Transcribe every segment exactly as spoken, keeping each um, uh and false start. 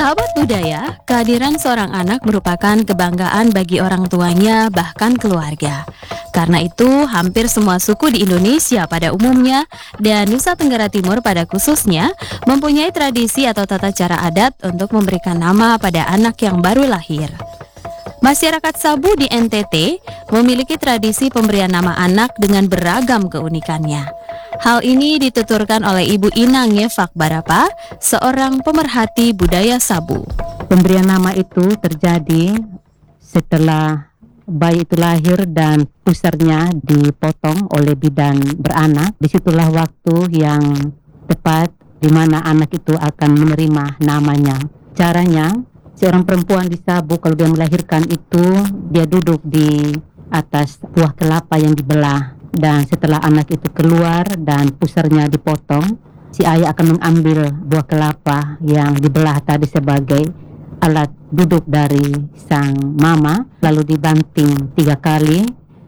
Sahabat budaya, kehadiran seorang anak merupakan kebanggaan bagi orang tuanya bahkan keluarga. Karena itu, hampir semua suku di Indonesia pada umumnya dan Nusa Tenggara Timur pada khususnya mempunyai tradisi atau tata cara adat untuk memberikan nama pada anak yang baru lahir. Masyarakat Sabu di N T T memiliki tradisi pemberian nama anak dengan beragam keunikannya. Hal ini dituturkan oleh Ibu Inang Yefak Barapa, seorang pemerhati budaya Sabu. Pemberian nama itu terjadi setelah bayi itu lahir dan pusarnya dipotong oleh bidan beranak. Disitulah waktu yang tepat di mana anak itu akan menerima namanya. Caranya, seorang perempuan di Sabu kalau dia melahirkan itu, dia duduk di atas buah kelapa yang dibelah. Dan setelah anak itu keluar dan pusarnya dipotong, si ayah akan mengambil buah kelapa yang dibelah tadi sebagai alat duduk dari sang mama, lalu dibanting tiga kali.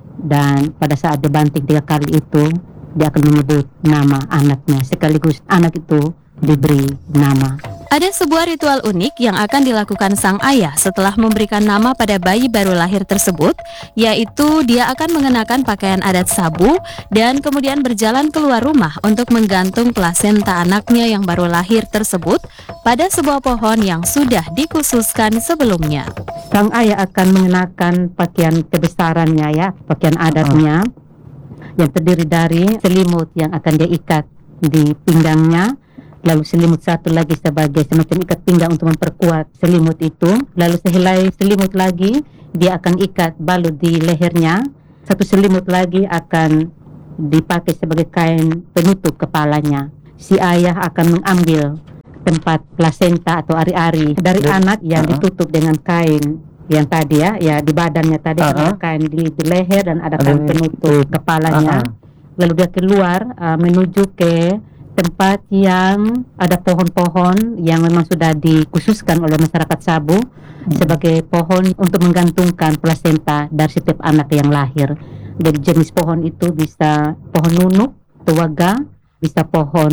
Dan pada saat dibanting tiga kali itu, dia akan menyebut nama anaknya, sekaligus anak itu diberi nama. Ada sebuah ritual unik yang akan dilakukan sang ayah setelah memberikan nama pada bayi baru lahir tersebut, yaitu dia akan mengenakan pakaian adat Sabu dan kemudian berjalan keluar rumah untuk menggantung plasenta anaknya yang baru lahir tersebut pada sebuah pohon yang sudah dikhususkan sebelumnya. Sang ayah akan mengenakan pakaian kebesarannya, ya, pakaian adatnya yang terdiri dari selimut yang akan dia ikat di pinggangnya, lalu selimut satu lagi sebagai semacam ikat pinggang untuk memperkuat selimut itu, lalu sehelai selimut lagi dia akan ikat balut di lehernya, satu selimut lagi akan dipakai sebagai kain penutup kepalanya. Si ayah akan mengambil tempat plasenta atau ari-ari dari Dan, anak yang uh-huh. ditutup dengan kain yang tadi, ya, ya di badannya tadi uh-huh. ada kain di, di leher dan ada kain penutup kepalanya, uh-huh. lalu dia keluar uh, menuju ke tempat yang ada pohon-pohon yang memang sudah dikhususkan oleh masyarakat Sabu hmm. sebagai pohon untuk menggantungkan plasenta dari setiap anak yang lahir. Jadi jenis pohon itu bisa pohon nunuk, tuaga, bisa pohon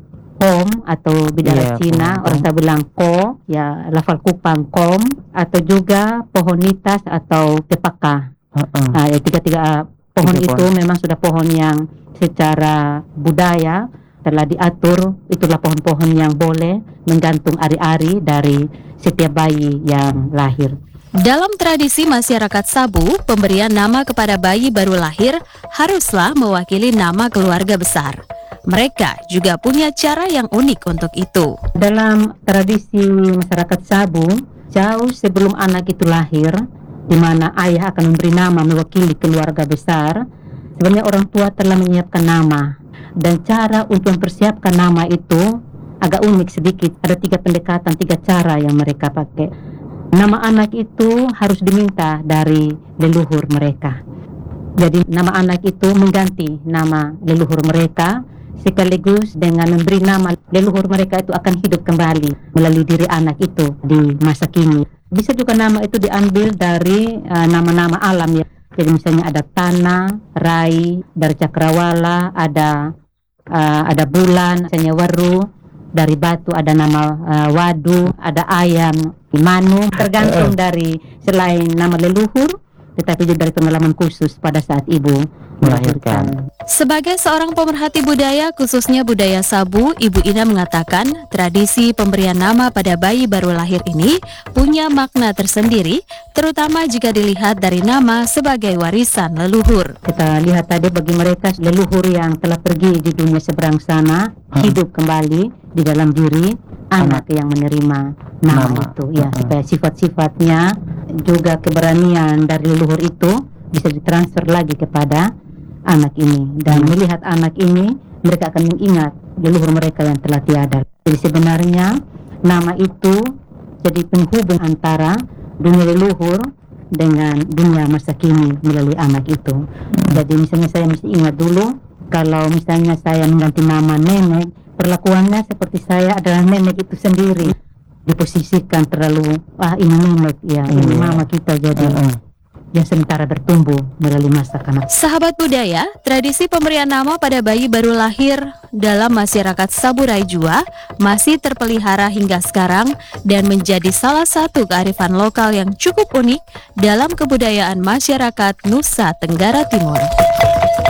kom atau bidara yeah, Cina, orang saya bilang ko, ya lafal kupang kom, atau juga pohon nitas atau kepaka. Uh-uh. Nah, ya tiga-tiga pohon tiga itu pohon. Memang sudah pohon yang secara budaya telah diatur, itulah pohon-pohon yang boleh menggantung ari-ari dari setiap bayi yang lahir. Dalam tradisi masyarakat Sabu, pemberian nama kepada bayi baru lahir haruslah mewakili nama keluarga besar. Mereka juga punya cara yang unik untuk itu. Dalam tradisi masyarakat Sabu, jauh sebelum anak itu lahir, di mana ayah akan memberi nama mewakili keluarga besar, sebenarnya orang tua telah menyiapkan nama. Dan cara untuk mempersiapkan nama itu agak unik sedikit. Ada tiga pendekatan, tiga cara yang mereka pakai. Nama anak itu harus diminta dari leluhur mereka. Jadi nama anak itu mengganti nama leluhur mereka, sekaligus dengan memberi nama leluhur mereka itu akan hidup kembali melalui diri anak itu di masa kini. Bisa juga nama itu diambil dari uh, nama-nama alam, ya. Jadi misalnya ada tanah, rai, dari cakrawala, ada uh, ada bulan, misalnya waru, dari batu ada nama uh, wadu, ada ayam, manu, tergantung dari selain nama leluhur, tetapi juga dari pengalaman khusus pada saat ibu melahirkan. Sebagai seorang pemerhati budaya, khususnya budaya Sabu, Ibu Ina mengatakan tradisi pemberian nama pada bayi baru lahir ini punya makna tersendiri, terutama jika dilihat dari nama sebagai warisan leluhur. Kita lihat tadi bagi mereka leluhur yang telah pergi di dunia seberang sana, hmm. hidup kembali di dalam diri anak yang menerima nama, nama. itu, ya, hmm. supaya sifat-sifatnya juga keberanian dari leluhur itu bisa ditransfer lagi kepada anak ini, dan hmm. melihat anak ini mereka akan mengingat leluhur mereka yang telah tiada. Jadi sebenarnya nama itu jadi penghubung antara dunia leluhur dengan dunia masa kini melalui anak itu. hmm. Jadi misalnya saya mesti ingat dulu, kalau misalnya saya mengganti nama nenek, perlakuannya seperti saya adalah nenek itu sendiri, diposisikan terlalu ah ini nenek, ya, ini mama kita, jadi uh-uh. yang sementara bertumbuh melalui masa kanak. Sahabat budaya, tradisi pemberian nama pada bayi baru lahir dalam masyarakat Saburai Jua masih terpelihara hingga sekarang dan menjadi salah satu kearifan lokal yang cukup unik dalam kebudayaan masyarakat Nusa Tenggara Timur.